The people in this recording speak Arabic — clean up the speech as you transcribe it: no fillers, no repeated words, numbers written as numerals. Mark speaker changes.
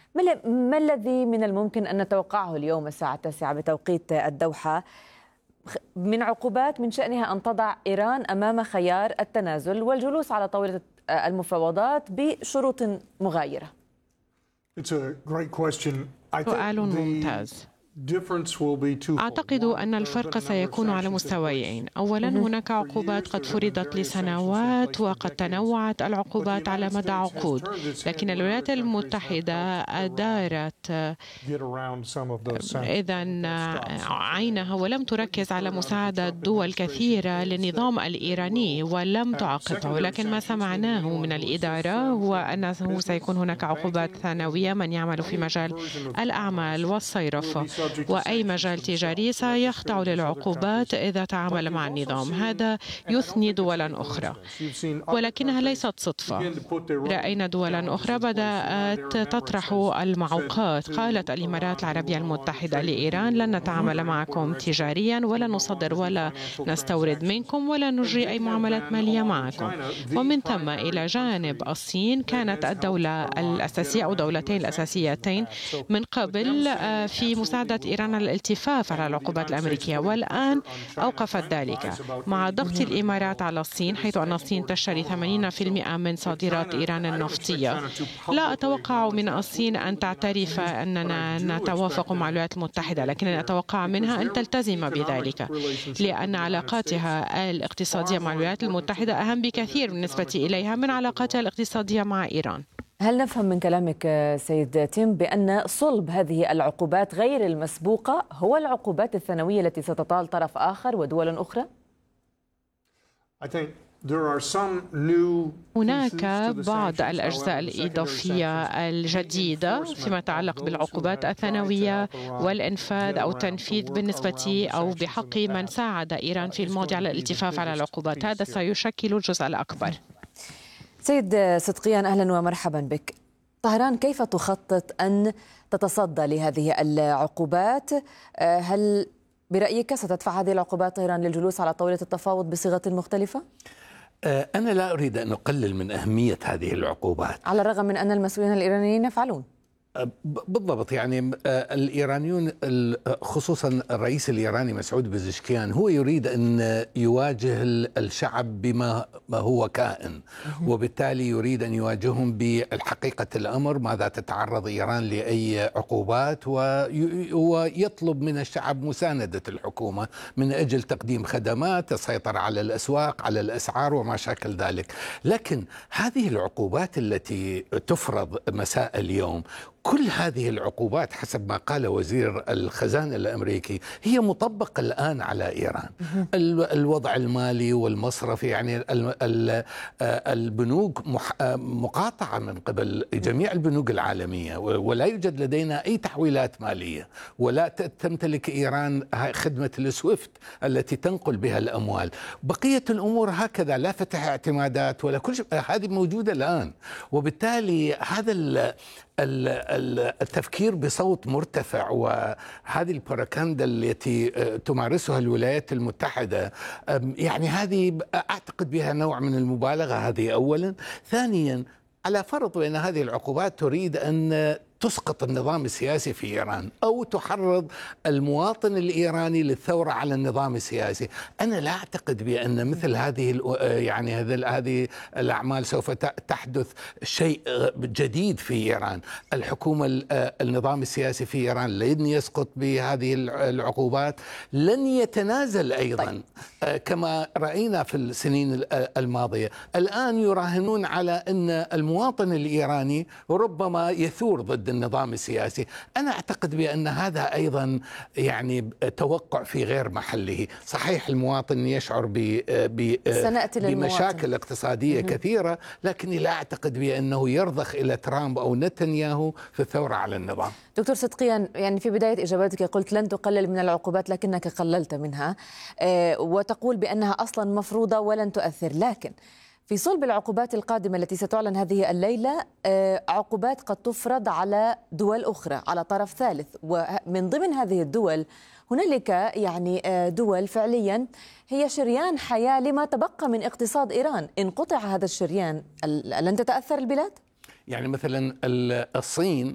Speaker 1: ما الذي من الممكن أن نتوقعه اليوم الساعة 9 بتوقيت الدوحة من عقوبات من شأنها أن تضع إيران أمام خيار التنازل والجلوس على طاولة المفاوضات بشروط مغايرة؟
Speaker 2: سؤال ممتاز. أعتقد أن الفرق سيكون على مستويين. أولا، هناك عقوبات قد فرضت لسنوات وقد تنوعت العقوبات على مدى عقود، لكن الولايات المتحدة أدارت عينها ولم تركز على مساعدة دول كثيرة للنظام الإيراني ولم تعاقبه. لكن ما سمعناه من الإدارة هو أنه سيكون هناك عقوبات ثانوية. من يعمل في مجال الأعمال والصيرفة وأي مجال تجاري سيخضع للعقوبات إذا تعامل مع النظام. هذا يثني دولا أخرى، ولكنها ليست صدفة. رأينا دولا أخرى بدأت تطرح المعوقات. قالت الإمارات العربية المتحدة لإيران: لن نتعامل معكم تجاريا، ولا نصدر ولا نستورد منكم، ولا نجري أي معاملات مالية معكم. ومن ثم إلى جانب الصين كانت الدولة الأساسية أو دولتين الأساسيتين من قبل في مساعدة إيران على الالتفاف على العقوبات الأمريكية، والآن أوقفت ذلك مع ضغط الإمارات على الصين، حيث أن الصين تشتري 80% من صادرات إيران النفطية. لا أتوقع من الصين أن تعترف أننا نتوافق مع الولايات المتحدة، لكن أتوقع منها أن تلتزم بذلك، لأن علاقاتها الاقتصادية مع الولايات المتحدة أهم بكثير بالنسبة إليها من علاقاتها الاقتصادية مع إيران.
Speaker 1: هل نفهم من كلامك سيد تيم بأن صلب هذه العقوبات غير المسبوقة هو العقوبات الثانوية التي ستطال طرف آخر ودول أخرى؟
Speaker 2: هناك بعض الأجزاء الإضافية الجديدة فيما يتعلق بالعقوبات الثانوية والإنفاذ أو التنفيذ بالنسبة أو بحق من ساعد إيران في الماضي على الالتفاف على العقوبات. هذا سيشكل الجزء الأكبر.
Speaker 1: سيد صدقيان، أهلا ومرحبا بك. طهران كيف تخطط أن تتصدى لهذه العقوبات؟ هل برأيك ستدفع هذه العقوبات طهران للجلوس على طاولة التفاوض بصيغة مختلفة؟
Speaker 3: أنا لا أريد أن أقلل من أهمية هذه العقوبات،
Speaker 1: على الرغم من أن المسؤولين الإيرانيين يفعلون.
Speaker 3: بالضبط. يعني الإيرانيون خصوصا الرئيس الإيراني مسعود بزشكيان هو يريد أن يواجه الشعب بما هو كائن، وبالتالي يريد أن يواجههم بالحقيقة الأمر ماذا تتعرض إيران لأي عقوبات، ويطلب من الشعب مساندة الحكومة من أجل تقديم خدمات، السيطرة على الأسواق، على الأسعار وما شاكل ذلك. لكن هذه العقوبات التي تفرض مساء اليوم، كل هذه العقوبات حسب ما قال وزير الخزانة الأمريكي هي مطبقة الآن على إيران. الوضع المالي والمصرفي، يعني البنوك مقاطعة من قبل جميع البنوك العالمية، ولا يوجد لدينا أي تحويلات مالية، ولا تمتلك إيران خدمة السويفت التي تنقل بها الأموال. بقية الأمور هكذا، لا فتح اعتمادات ولا كل شيء، هذه موجودة الآن. وبالتالي هذا التفكير بصوت مرتفع وهذه البروباغندا التي تمارسها الولايات المتحدة، يعني هذه أعتقد بها نوع من المبالغة. هذه أولا. ثانيا، على فرض بأن هذه العقوبات تريد أن تسقط النظام السياسي في إيران أو تحرض المواطن الإيراني للثورة على النظام السياسي، أنا لا أعتقد بأن مثل هذه الأعمال سوف تحدث شيء جديد في إيران. الحكومة النظام السياسي في إيران لن يسقط بهذه العقوبات، لن يتنازل أيضا كما رأينا في السنين الماضية. الآن يراهنون على أن المواطن الإيراني ربما يثور ضد النظام السياسي. أنا أعتقد بأن هذا أيضا يعني توقع في غير محله. صحيح المواطن يشعر بمشاكل اقتصادية كثيرة، لكني لا أعتقد بأنه يرضخ إلى ترامب أو نتنياهو في الثورة على النظام.
Speaker 1: دكتور صدقيان، يعني في بداية إجاباتك قلت لن تقلل من العقوبات، لكنك قللت منها وتقول بأنها أصلا مفروضة ولن تؤثر. لكن في صلب العقوبات القادمة التي ستعلن هذه الليلة عقوبات قد تفرض على دول أخرى، على طرف ثالث، ومن ضمن هذه الدول هنالك يعني دول فعليا هي شريان حياة لما تبقى من اقتصاد إيران. إن قطع هذا الشريان لن تتأثر البلاد؟
Speaker 3: يعني مثلا الصين